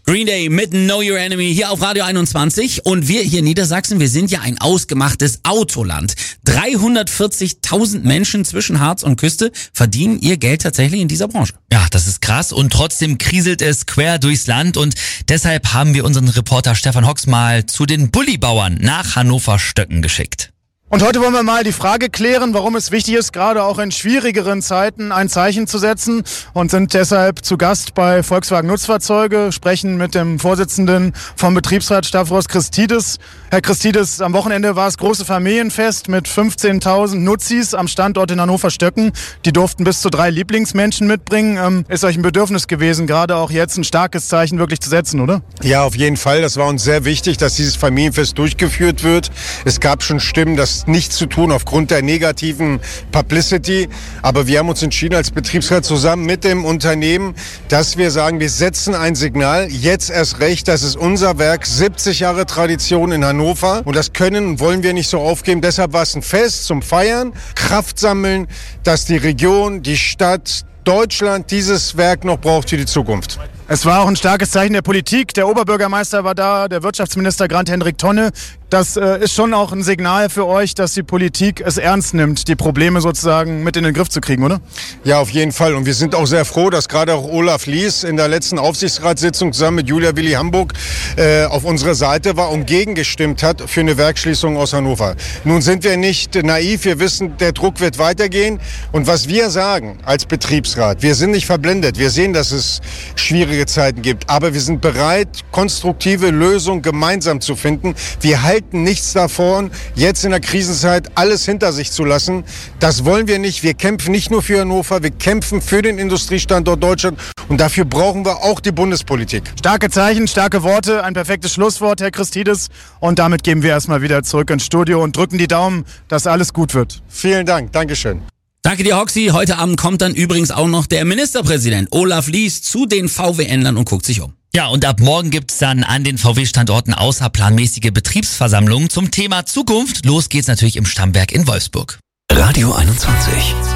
Green Day mit Know Your Enemy hier auf Radio 21 und wir hier in Niedersachsen, wir sind ja ein ausgemachtes Autoland. 340.000 Menschen zwischen Harz und Küste verdienen ihr Geld tatsächlich in dieser Branche. Ja, das ist krass und trotzdem kriselt es quer durchs Land und deshalb haben wir unseren Reporter Stefan Hox mal zu den Bullibauern nach Hannover-Stöcken geschickt. Und heute wollen wir mal die Frage klären, warum es wichtig ist, gerade auch in schwierigeren Zeiten ein Zeichen zu setzen und sind deshalb zu Gast bei Volkswagen Nutzfahrzeuge, sprechen mit dem Vorsitzenden vom Betriebsrat Stavros Christidis. Herr Christidis, am Wochenende war es große Familienfest mit 15.000 Nutzis am Standort in Hannover-Stöcken. Die durften bis zu 3 Lieblingsmenschen mitbringen. Ist euch ein Bedürfnis gewesen, gerade auch jetzt ein starkes Zeichen wirklich zu setzen, oder? Ja, auf jeden Fall. Das war uns sehr wichtig, dass dieses Familienfest durchgeführt wird. Es gab schon Stimmen, dass nichts zu tun aufgrund der negativen Publicity. Aber wir haben uns entschieden als Betriebsrat zusammen mit dem Unternehmen, dass wir sagen, wir setzen ein Signal, jetzt erst recht, das ist unser Werk, 70 Jahre Tradition in Hannover. Und das können und wollen wir nicht so aufgeben. Deshalb war es ein Fest zum Feiern, Kraft sammeln, dass die Region, die Stadt, Deutschland dieses Werk noch braucht für die Zukunft. Es war auch ein starkes Zeichen der Politik. Der Oberbürgermeister war da, der Wirtschaftsminister Grant-Hendrik Tonne. Das ist schon auch ein Signal für euch, dass die Politik es ernst nimmt, die Probleme sozusagen mit in den Griff zu kriegen, oder? Ja, auf jeden Fall. Und wir sind auch sehr froh, dass gerade auch Olaf Lies in der letzten Aufsichtsratssitzung zusammen mit Julia Willi Hamburg auf unserer Seite war und gegengestimmt hat für eine Werksschließung aus Hannover. Nun sind wir nicht naiv, wir wissen, der Druck wird weitergehen. Und was wir sagen als Betriebsrat, wir sind nicht verblendet. Wir sehen, dass es schwierige Zeiten gibt, aber wir sind bereit, konstruktive Lösungen gemeinsam zu finden. Wir halten nichts davon, jetzt in der Krisenzeit alles hinter sich zu lassen. Das wollen wir nicht. Wir kämpfen nicht nur für Hannover, wir kämpfen für den Industriestandort Deutschland und dafür brauchen wir auch die Bundespolitik. Starke Zeichen, starke Worte, ein perfektes Schlusswort, Herr Christidis. Und damit gehen wir erstmal wieder zurück ins Studio und drücken die Daumen, dass alles gut wird. Vielen Dank, Dankeschön. Danke dir, Hoxi. Heute Abend kommt dann übrigens auch noch der Ministerpräsident Olaf Lies zu den VW-Händlern und guckt sich um. Ja, und ab morgen gibt's dann an den VW-Standorten außerplanmäßige Betriebsversammlungen zum Thema Zukunft. Los geht's natürlich im Stammwerk in Wolfsburg. Radio 21.